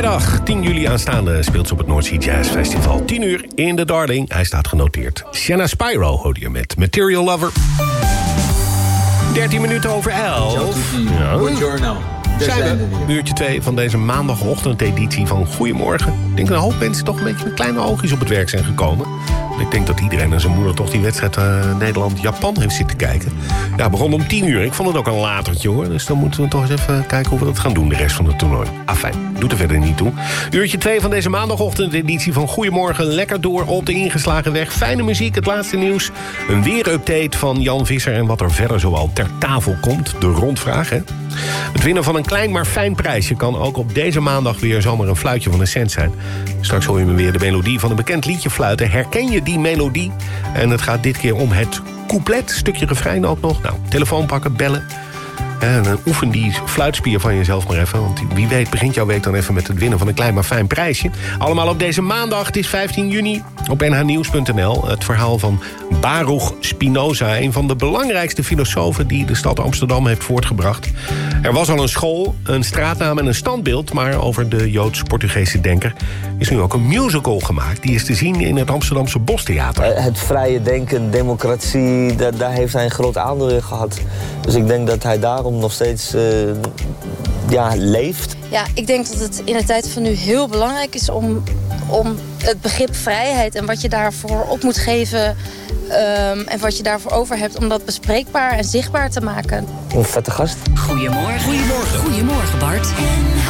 Vrijdag 10 juli aanstaande speelt ze op het North Sea Jazz Festival. 10 uur in de Darling. Hij staat genoteerd. Shanna Spyro hoorde je met Material Lover. 13 minuten over 11. Ja. Zijn we, uurtje 2 van deze maandagochtendeditie van Goedemorgen. Ik denk dat een hoop mensen toch een beetje met kleine oogjes op het werk zijn gekomen. Ik denk dat iedereen en zijn moeder toch die wedstrijd Nederland-Japan heeft zitten kijken. Ja, het begon om 10 uur. Ik vond het ook een latertje hoor. Dus dan moeten we toch eens even kijken hoe we dat gaan doen de rest van het toernooi. Fijn, doet er verder niet toe. Uurtje 2 van deze maandagochtendeditie van Goedemorgen. Lekker door op de ingeslagen weg. Fijne muziek, het laatste nieuws. Een weerupdate van Jan Visser en wat er verder zoal ter tafel komt. De rondvraag, hè. Het winnen van een klein maar fijn prijsje kan ook op deze maandag weer zomaar een fluitje van een cent zijn. Straks hoor je me weer de melodie van een bekend liedje fluiten. Herken je die melodie? En het gaat dit keer om het couplet, stukje refrein ook nog. Nou, telefoon pakken, bellen. En oefen die fluitspier van jezelf maar even. Want wie weet begint jouw week dan even met het winnen van een klein maar fijn prijsje. Allemaal op deze maandag, het is 15 juni, op nhnieuws.nl. Het verhaal van Baruch Spinoza, een van de belangrijkste filosofen die de stad Amsterdam heeft voortgebracht. Er was al een school, een straatnaam en een standbeeld, maar over de Joods-Portugese denker is nu ook een musical gemaakt. Die is te zien in het Amsterdamse Bostheater. Het vrije denken, democratie, daar heeft hij een groot aandeel in gehad. Dus ik denk dat hij daarom nog steeds leeft. Ja, ik denk dat het in de tijd van nu heel belangrijk is om het begrip vrijheid en wat je daarvoor op moet geven en wat je daarvoor over hebt, om dat bespreekbaar en zichtbaar te maken. Een vette gast. Goedemorgen. Goedemorgen. Goedemorgen, Bart.